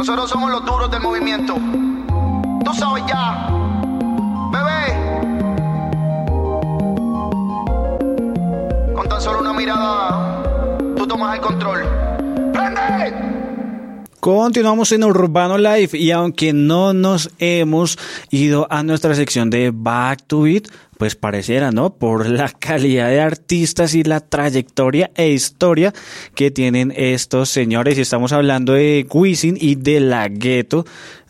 Nosotros somos los duros del movimiento. Tú sabes ya, bebé. Con tan solo una mirada, tú tomas el control. ¡Prende! Continuamos en Urbano Live y aunque no nos hemos ido a nuestra sección de Back to Beat, pues pareciera, ¿no? Por la calidad de artistas y la trayectoria e historia que tienen estos señores. Y estamos hablando de Wisin y De La Ghetto,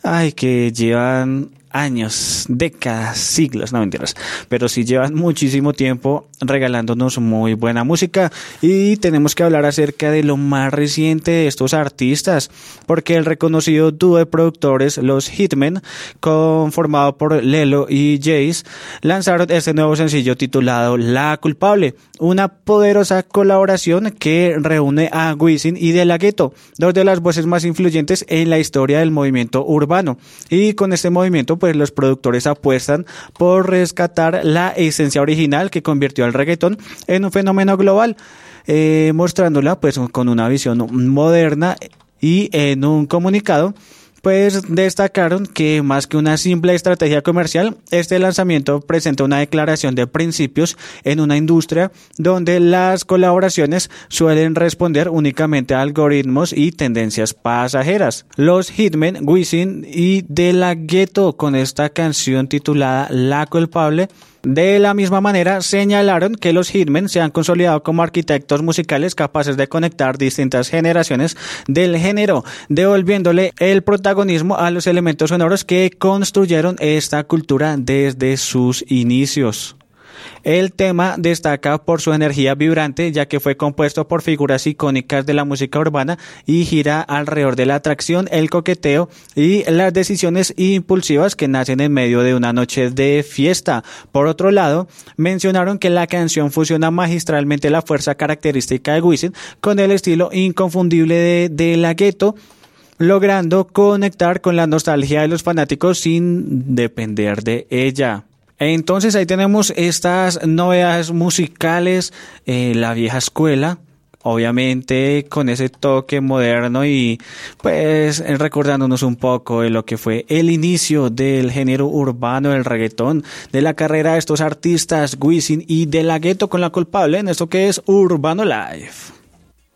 que llevan años, décadas, siglos, no mentiras, pero sí llevan muchísimo tiempo regalándonos muy buena música. Y tenemos que hablar acerca de lo más reciente de estos artistas, porque el reconocido dúo de productores, los Hitmen, conformado por Lelo y Jace, lanzaron este nuevo sencillo titulado La Culpable, una poderosa colaboración que reúne a Wisin y De La Ghetto, dos de las voces más influyentes en la historia del movimiento urbano. Y con este movimiento, pues los productores apuestan por rescatar la esencia original que convirtió al reggaetón en un fenómeno global, mostrándola pues con una visión moderna. Y en un comunicado pues destacaron que más que una simple estrategia comercial, este lanzamiento presenta una declaración de principios en una industria donde las colaboraciones suelen responder únicamente a algoritmos y tendencias pasajeras. Los Hitmen, Wisin y De La Ghetto, con esta canción titulada La Culpable, de la misma manera señalaron que los Hitmen se han consolidado como arquitectos musicales capaces de conectar distintas generaciones del género, devolviéndole el protagonismo a los elementos sonoros que construyeron esta cultura desde sus inicios. El tema destaca por su energía vibrante, ya que fue compuesto por figuras icónicas de la música urbana y gira alrededor de la atracción, el coqueteo y las decisiones impulsivas que nacen en medio de una noche de fiesta. Por otro lado, mencionaron que la canción fusiona magistralmente la fuerza característica de Wisin con el estilo inconfundible de La Ghetto, logrando conectar con la nostalgia de los fanáticos sin depender de ella. Entonces ahí tenemos estas novedades musicales, la vieja escuela, obviamente con ese toque moderno y pues recordándonos un poco de lo que fue el inicio del género urbano del reggaetón, de la carrera de estos artistas Wisin y De La Ghetto con La Culpable en esto que es Urbano Live.